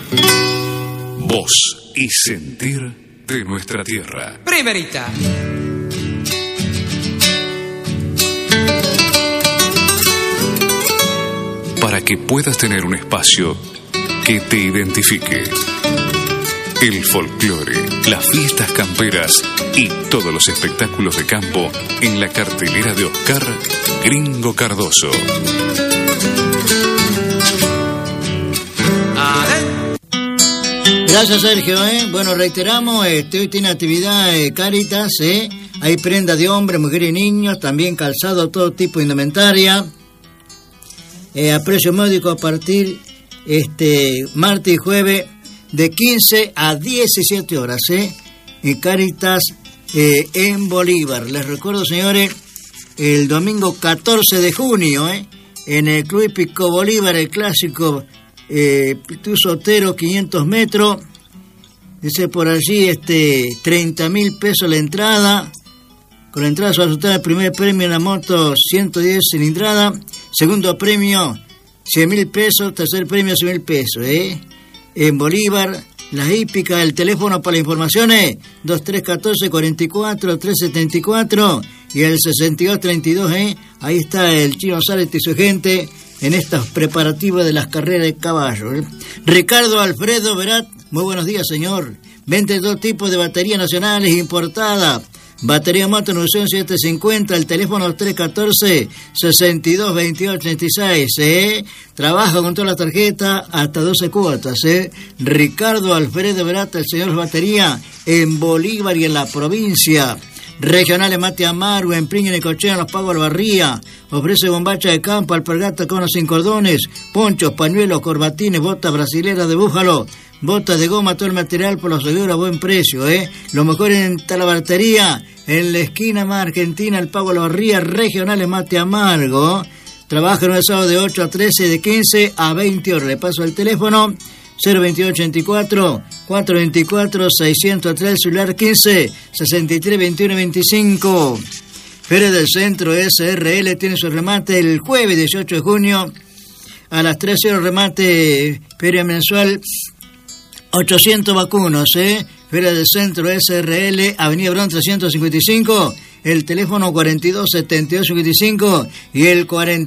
Voz y sentir de nuestra tierra. Primerita. Para que puedas tener un espacio que te identifique. El folclore, las fiestas camperas y todos los espectáculos de campo en la cartelera de Oscar Gringo Cardoso. Gracias, Sergio. Bueno, reiteramos, hoy tiene actividad Cáritas, hay prenda de hombres, mujeres y niños, también calzado, todo tipo de indumentaria, a precio módico a partir martes y jueves de 15 a 17 horas, en Cáritas en Bolívar. Les recuerdo, señores, el domingo 14 de junio, en el Club Hípico Bolívar, el clásico Pituso Otero, 500 metros, dice por allí 30.000 pesos la entrada. Con la entrada se va a soltar el primer premio en la moto 110 cilindrada, segundo premio 100.000 pesos, tercer premio 100.000 pesos, en Bolívar, las hípicas. El teléfono para las informaciones 2314-44-374 y el 6232, ahí está el Chino Sárez y su gente en estos preparativos de las carreras de caballos. Ricardo Alfredo Verat, muy buenos días, señor. Vende todo tipo de baterías nacionales importadas. Batería moto 9750, el teléfono 314-622886, trabaja con toda la tarjeta hasta 12 cuotas, Ricardo Alfredo Verat, el señor Batería, en Bolívar y en la provincia. Regionales Mate Amargo, en Priña y Cochea, en Los Pagos Albarría, ofrece bombacha de campo, alpargata con sin cordones, ponchos, pañuelos, corbatines, botas brasileras de búfalo, botas de goma, todo el material por los seguros a buen precio, Lo mejor en Talabartería, en la esquina más argentina, el Pago Albarría. Regionales Mate Amargo, trabaja en el sábado de 8 a 13, de 15 a 20 horas. Le paso el teléfono 02884-424-603, celular 15-63-21-25. Feria del Centro SRL tiene su remate el jueves 18 de junio a las 13 horas, remate feria mensual 800 vacunos, Feria del Centro SRL, Avenida Bron 355, el teléfono 427255 y el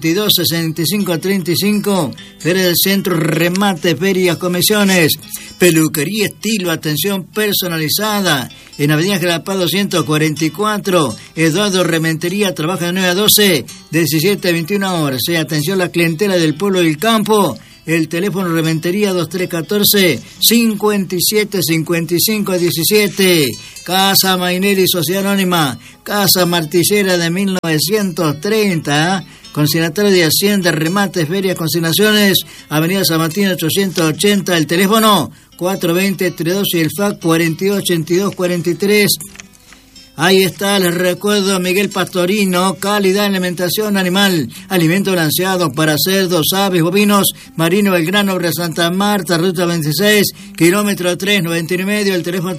426535. Feria del Centro, remate, ferias, comisiones, peluquería estilo, atención personalizada, en Avenida Jalapá 244, Eduardo Rementería, trabaja de 9 a 12, 17 a 21 horas, atención a la clientela del pueblo y el campo. El teléfono Rementería 2314-575517. Casa Maineri, Sociedad Anónima, Casa Martillera de 1930. Consignatario de Hacienda, remates, ferias, consignaciones, Avenida San Martín 880. El teléfono 420-32 y el fax 428243. Ahí está, les recuerdo, Miguel Pastorino, calidad en alimentación animal, alimento balanceado para cerdos, aves, bovinos, Marino Belgrano, Obra Santa Marta, ruta 26, kilómetro 3, 99, el teléfono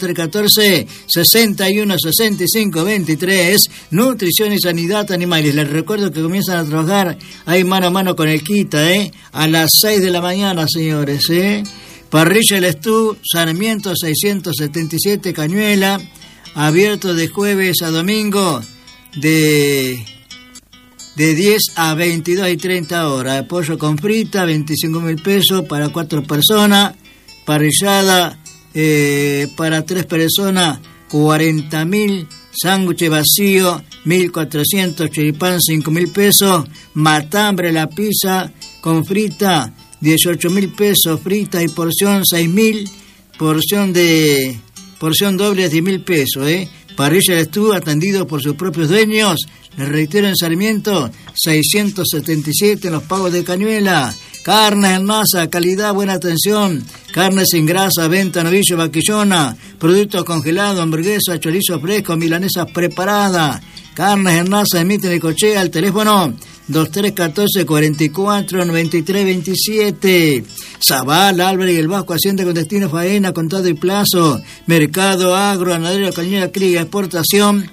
314-616523, nutrición y sanidad animales. Les recuerdo que comienzan a trabajar ahí mano a mano con el Quita, a las 6 de la mañana, señores, Parrilla El Estú, Sarmiento 677, Cañuela, abierto de jueves a domingo de 10 a 22 y 30 horas. Pollo con frita, 25.000 pesos para 4 personas. Parrillada para 3 personas, 40.000. Sándwich vacío, 1.400. Choripán, 5.000 pesos. Matambre, la pizza con frita, 18.000 pesos. Frita y porción, 6.000. Porción doble, 10.000 pesos, Parrilla del Estú, atendido por sus propios dueños. Les reitero, en Sarmiento 677, en Los Pagos de Cañuela. Carnes en masa, calidad, buena atención. Carne sin grasa, venta, novillo, vaquillona. Productos congelados, hamburguesa, chorizo fresco, milanesas preparadas. Carnes en masa, emiten de Cochea, el teléfono 2314-44-93-27. Zabal, Álvarez y el Vasco, Hacienda con destino faena, contado y plazo. Mercado Agro, Ganadero, Cañera, Cría, Exportación.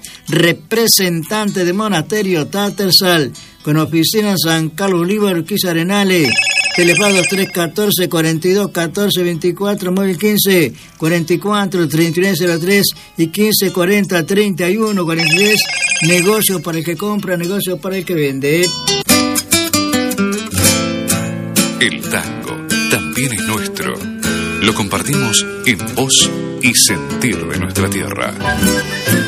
Representante de Monasterio Tattersall, con oficina en San Carlos Bolívar, Urquiza Arenales. teléfono 314 42 14 24, móvil 15 44 3903 y 15 40 31 43. Negocio para el que compra, negocio para el que vende. El tango también es nuestro. Lo compartimos en voz y sentir de nuestra tierra.